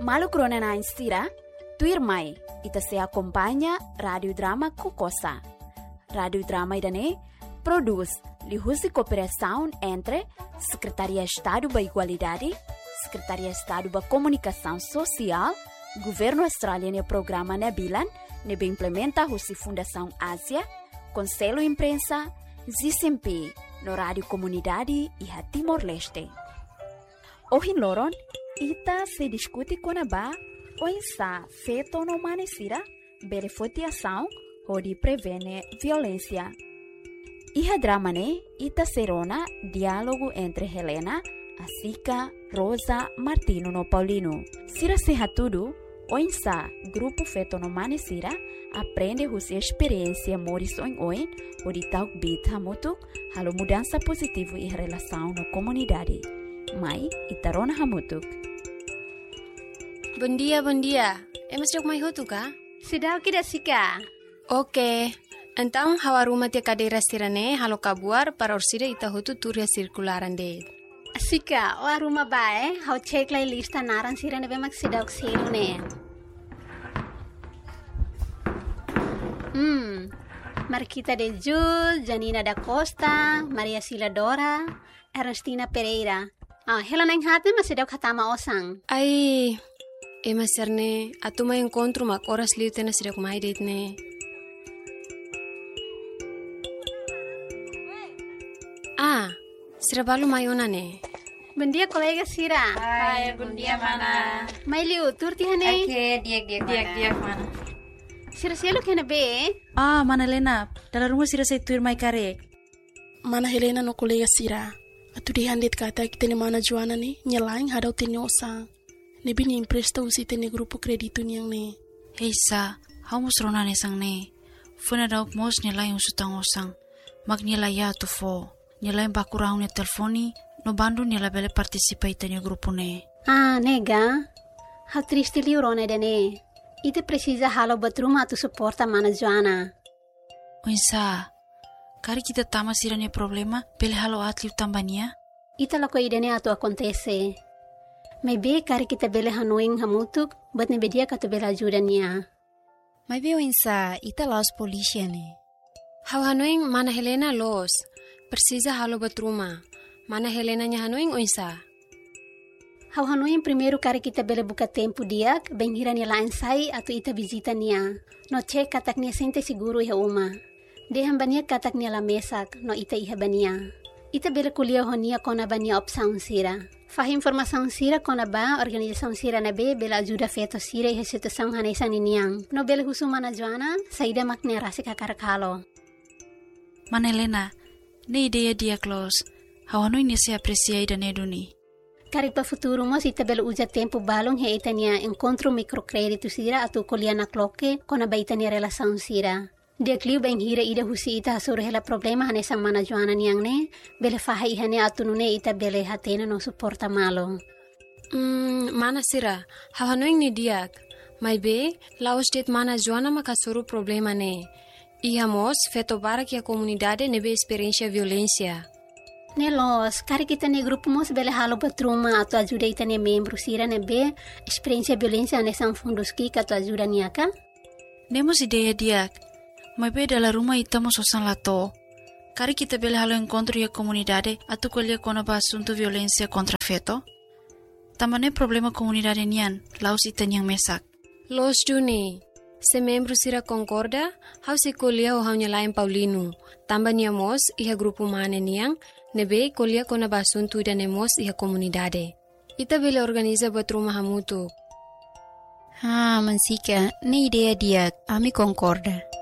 Malu krona na instira, tuir mai, ita se acompanha Radio Drama Kukosa. Radio Drama idane produz lihusi cooperação entre Secretaria de Estado da Igualdade, Secretaria de Estado da Comunicação Social, Governo Australiano e Programa Nebilan, nebe implementa a Fundação Ásia, Conselho Imprensa, ZICMP, no Rádio Comunidade e a Timor-Leste. Hoje, Loron, ita se discute com a Ba, ou está feito no manecira, beneficiação ou de prevenir violência. E a drama, né, ita serona diálogo entre Helena, Asica, Rosa, Martino no Paulino. Sira seja tudo, o insa grupo feito no manecira aprende a sua experiência morison oin o de tal bit hamutu halo mudança positiva em relação na comunidade. Mai itarona hamutuk. Bom dia. Mas dok mai hotu ka? Sidau kida sika. Oke. Então, hawaruma te cadeira sirane halo kabuar para orsida ita hotu turia circularan de. Sika, o aruma bae, hau cek lai lista naran sirane bemak sidau kselu ne. Marquita de Jul, Janina da Costa, Maria Sila Dora, Ernestina Pereira. Helena yang hati masih daw katama osang. Ai, maserne, atuma encontro mak oras liu tena sidak mai date ne. Sira balu mayona ne. Buen dia kolega Sira. Hai, buen dia mana. Mai liu turti hane. Oke, diak mana. Sira sielo kena be. Mana Helena, dalam rumah Sira saya tuir mai karek. Mana Helena no kolega Sira. Atu di handit kata kita ni mana Joana ni nyelaing hadau tini osang. Nebi ni impresta usi tini grupo kreditu ni yang ni. Hei sa, hau mus rona ne sang ne. Funa dauk mos nyelaing usutang osang. Mag nyelaya tu fo. Nyelaing bakurang ne telefoni. No bandu nyela bele partisipa itani grupo ne. Nega. Hau triste liu rona dene. Ite precisa halo batruma tu suporta mana Joana. Uinsa, kari kita tama Sira ne problema, bele halo atliu tambania? Ita lako idene atu acontece. Maybe kari kita bele hanuing hamutuk, but ne bedia katu bele ajuda niya. Maybe Uinsa, ita laos polícia ne. Hau hanuing mana Helena los, precisa halo batruma. Mana Helena nya hanuing Uinsa? Hau hanuing primeiro kari kita bele buka tempo diak, benghira niya lain sai atu ita visita niya. No cek katak niya sente siguro iha uma. Dehan bania katak niya la mesak, no ita iha bania. Ita bele kuliah honia kona bania opsaun Sira. Fah informasaun Sira kona ba organizasaun Sira na be bela ajuda feto Sira iha situasaun hanesan niniang. No bele husu mana Joana, saida makne rasi kakarakalo. Mana Helena, ne ideia dia close. Hau hanui ni se aprecia ida ne duni. Kari pa futuro mo ita bele uja tempo balong he ita niya encontro microcredito Sira atu kuliah na kloke kona ba ita niya relasaun Sira. Dia kliu bang hira ida husi ita hasur hela problema hanesan mana Joana niyang ne, bele faha ihane atu nune ita bele hatena no suporta malo. Mana Sira, hau hanuing ni diak. Mai be, lao state mana Joana makasuru problema ne. Ihamos feto barak ya comunidade nebe experiência violência. Nelos, kari kita ne grupo mos bele halo batruma atu ajuda ita ne membro Sira nebe experiência violência hanesan fundos ki atu ajuda niyaka? Nemos ideia diak. Mai be dalam rumah ita mo sosan lato. Kari kita bele halo encontro ya comunidade atu kuliah kona ba asunto violência contra feto. Tamane problema comunidade nian, laos ita niyang mesak. Los duni. Se membro Sira concorda, hau se kuliah o hau nyalain Paulino. Tamba niamos iha grupo mane niang, nebe kuliah kona ba asunto ida nemos iha comunidade. Ita bele organiza batruma hamutu. Mansika, ne ideia dia, ami concorda.